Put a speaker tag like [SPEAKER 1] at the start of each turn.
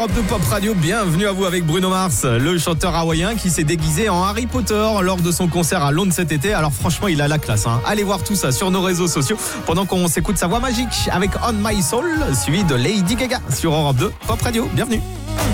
[SPEAKER 1] Europe 2 Pop Radio, bienvenue à vous avec Bruno Mars, le chanteur hawaïen qui s'est déguisé en Harry Potter lors de son concert à Londres cet été. Alors franchement, il a la classe, hein. Allez voir tout ça sur nos réseaux sociaux pendant qu'on s'écoute sa voix magique avec On My Soul, suivi de Lady Gaga sur Europe 2 Pop Radio. Bienvenue.